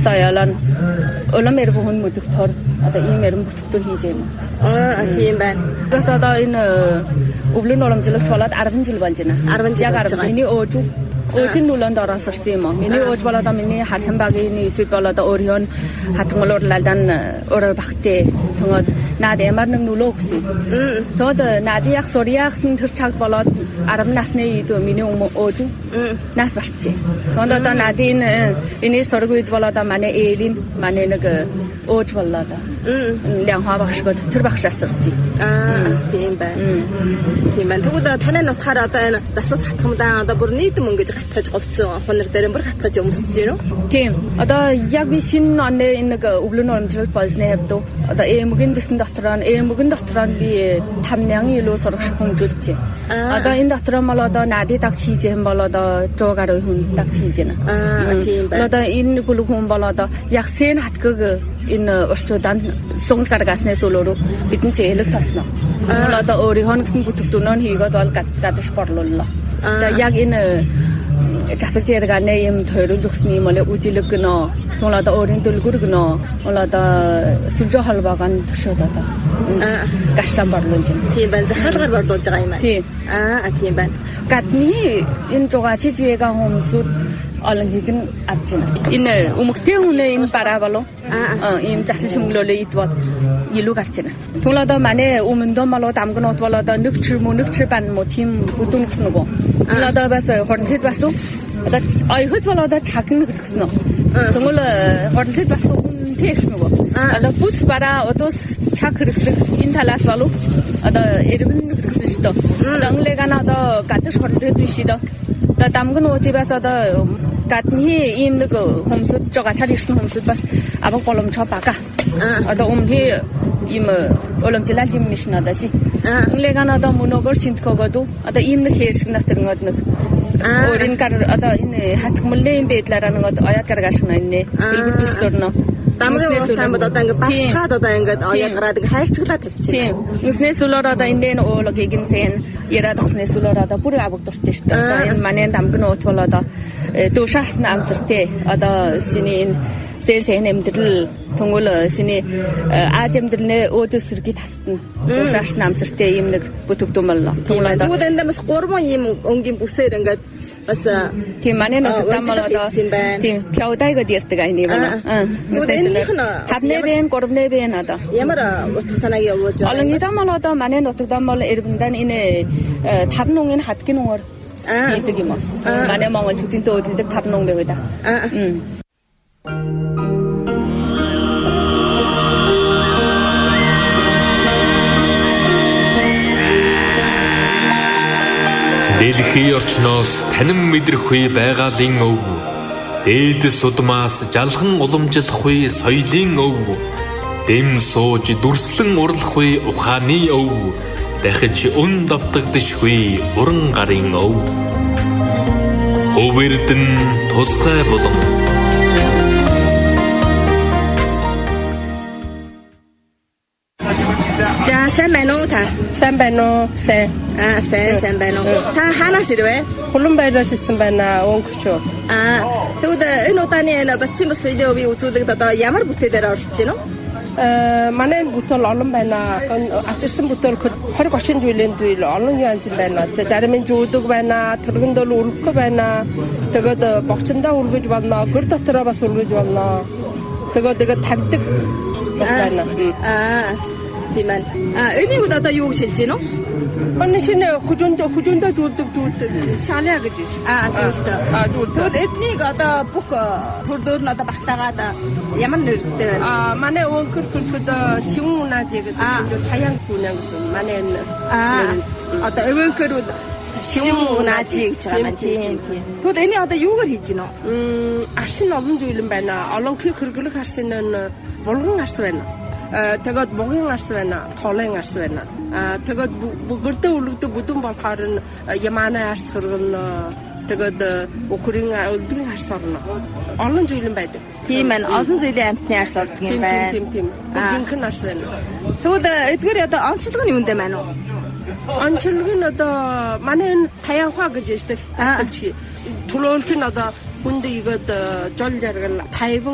соёлон улам эргүүн мөдөгтөр одоо ийм эрен бүтгэл хийж байна. Тийм байна. Бас одоо энэ өвлөн уламжлагч болоод 10 жил болж байна. 10 жил. Яг 10 жил. Миний Өөжин нүлэнд оросорсон юм уу? Миний өөж болоод миний хархан багийн эсвэл болоод өөрийн хатмалуурлалдан өөр багтээ. Тэгвэл наад ямар нэг нүлөө өгсөн. Тэгвэл наад яг сурьяагсан тэр цагт болоод 10 насны үед миний өөж нас барчээ. Тэгвэл одоо надын энэ сураг үед болоод манай ээлийн манай нэг өөж болоод лянхаа багшгод тэр багшаас сурчээ. Тийм байна. Тийм байна. Тэгвэл танай нутгаар одоо энэ засаг хатгамдаа одоо бүр нийтэм ингэж хатгаж говцсон хонор дээр бүр хатгаж өмсөж байна уу? Тийм. Одоо яг би шинэ оны энэ өвлөн уламжлалт болсны хэвдөө одоо эмгэн дэсэн дотор нь би 5,000 илүү сурагч хөнжүүлчихэ. Одоо энэ дотор нь бол одоо нади дагч хийж юм бол одоо 100 гаруй хүн дагч хийж байна. Тийм байна. Одоо энэ бүлэг хүн бол одоо яг сэн хатгаг энэ орчуудан сунгаж гаргаснаас өөрөө бидний зээлэг тосно. Тэгвэл одоо өөрийнхөө гэсэн бүтээгдэхүүнөө хийгээд бол гадаж борлууллаа. Одоо яг энэ засаг зэрэгнээ юм тойруулж өгсөн юм бол үжилэг гэнэ. Тэгвэл одоо өөрийн дэлгүр гэнэ. Бол одоо сүлжээ холбоогонд төшөөд одоо гашаан борлуулж байна. Тийм байна. Захаалгаар борлуулж байгаа юм байна. Тийм. Тийм байна. Гадны энэ жугаач вега хүмүүсүүд олон хідэн авч байна. Энэ өмгтэй хүнээ энэ бараа болов. Ийм засаг шимглөлөө ид бол илүү гарч байна. Тэгвэл одоо манай өмнөдөө болоод амгнууд бол одоо нэг чир бан мо тийм бүдүүн гэсэн нөгөө. Тэгвэл одоо бас хордлоход бас одоо ойхот бол одоо чагна гэсэн үү. Тэгвэл хордлоход бас үнэтэй гэсэн нөгөө. Одоо бүс бараа удус чаг хэрэгсэх энэ талаас болов одоо эргэн хэрэгсэн шүү дээ. Одоо англигана одоо гадаж хордлоход биш дээ. Одоо дамгнуудаас одоо гадны ийм нэг хүмүүсд жогачаар ирсэн хүмүүсд бас авах боломжтой бага. Одоо өмнө ийм уламжлал юм биш надад си. Инглиган одоо мөнөөр шинтгэгээд одоо ийм нэг хэрэг натэрнод нэг өөрийн гар одоо энэ хатгмалны юм байдлаараа нэг ояд гаргаш нэ хэлбэр төсөрнө. Дамгнаас тамад одоо ингээд басгаад одоо ингээд ояд гараад ингээд хайрцаглаа тавьчихсан. Тийм. Нүснээс үлээр одоо энэ уулыг инсэн яраад өгснээс үлээр одоо бүр авагдуртай шүү дээ. Одоо энэ манай дамгнууд бол одоо дүүшаарсан амтэртэй одоо шиний энэ сэлсэн эмдэрл тэнгуэл шиний Аз эмдэрлээ өөдөөсөргий тасна. Дүүшаарсан амтэртэй юм нэг бүтээгдэхүүн боллоо. Тэгвэл энэ бас 3 юм өнгийн бүсээр ингээд бас тийм манай нутагтан бол одоо тийм пяудайгод ярьдаг айны байна. Тавны бэн гурвны бэн одоо. Ямар утга санааг явуулж байна? Олон хэдэн бол одоо манай нутагтан бол эргэндан энэ 5 нүнгийн хадгийн нүнгээр хийдэг юм аа. Манай монголчуудын өөдөлдөг 5 нүн байгаад. Дэлхийн орчноос танин мэдрэхгүй байгалийн өв. Дээд судмаас жалган уламжлахгүй соёлын өв. Дэм сууж дүрслэн урлахгүй ухааны өв. Дахиж өн давтагдшгүй уран гарын өв. Өвөрдөн тусгай болон. За сайн байна уу та? Сайн байна уу? Сайн. Сайн байна уу? Та ханаас ирвэ? Хуланбайраас ирсэн байна. Өнгөч үү? Тэгвэл энэ удааны энэ Батцын бас видеовыг үзүүлэгд одоо ямар бүтээлээр орж ийн үү? Манай бүтээл олон байна. Авчирсан бүтээл 20-30 жилийн зүйл олон янз байна. Зарим нь жуудаг байна, тэргэндэл үргэх байна. Тэгээд богцондоо үргэж болно, гэр дотороо бас үргэж болно. Тэгээд тавьдаг бас байна. Тийм байна. Энийг одоо юу гэж хэлж гинэ үү? Оны шинэ хүжөндөө жуулдаг шалаа гэж. Зөвхөн. Тэгвэл эднийг одоо бүх төрлөөр нь одоо багтаагаад ямар нэртэй байна? Манай өнгөр шивэн унаад гэдэг хаян гүнэн гэсэн. Манай одоо өвөнкөр шивэн унаад гэж байгаа юм тийм. Тэгвэл энийг одоо юугаар хийж гинэ үү? Арсын олон зүйл юм байна. Олон хэрэглэх арсын нь булган арс байна. Тэгээд богийн арс байна, толын арс байна. Тэгээд бүгдээ үлгдэг бүдүүн болохоор нь ямааны арс хөргөн тэгээд өхрийн өдгийн арс орно. Олон зүйл юм байдаг. Тийм байна. Олон зүйлийн амтны арс ордог юм байна. Тийм. Жинхэнэ арс байна. Тэгвэл эдгээр одоо онцлог нь юундэ байна уу? Онцлог нь одоо манай таянхаа гэж ярьдаг. Төлөөлт нь одоо хүнд игээд жол жаргал тайван